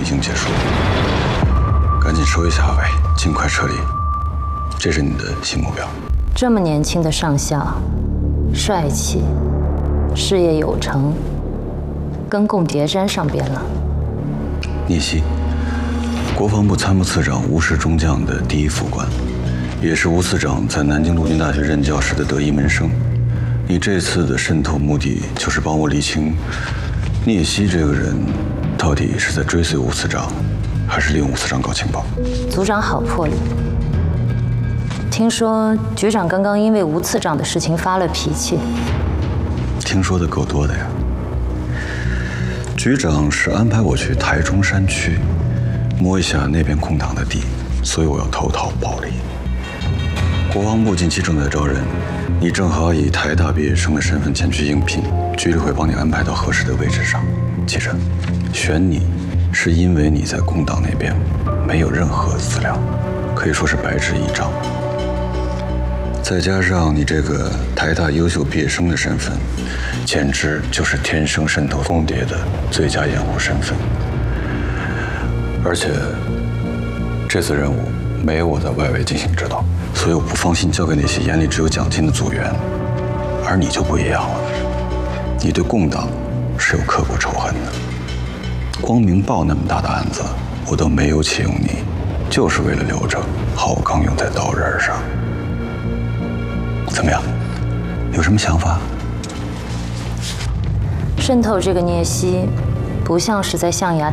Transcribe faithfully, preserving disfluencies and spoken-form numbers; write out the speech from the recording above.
已经结束，赶紧收一下尾，尽快撤离。这是你的新目标。 这么年轻的上校，帅气，事业有成，跟共谍沾上边了。 聂曦，国防部参谋次长吴氏中将的第一副官，也是吴次长在南京陆军大学任教时的得意门生。你这次的渗透目的就是帮我理清聂曦这个人到底是在追随吴次长，还是利用吴次长搞情报？ 组长好魄力。听说局长刚刚因为吴次长的事情发了脾气。 听说的够多的呀。局长是安排我去台中山区摸一下那边空档的地，所以我要投桃报李。国防部近期正在招人，你正好以台大毕业生的身份前去应聘，局里会帮你安排到合适的位置上。记着，选你是因为你在空档那边没有任何资料，可以说是白纸一张。再加上你这个台大优秀毕业生的身份，简直就是天生渗透共谍的最佳掩护身份。而且这次任务没有我在外围进行指导，所以我不放心交给那些眼里只有奖金的组员。而你就不一样了，你对共党是有刻骨仇恨的。光明报那么大的案子，我都没有启用你，就是为了留着浩刚用在刀刃上。怎么样？有什么想法？ 渗透这个聂曦，不像是在象牙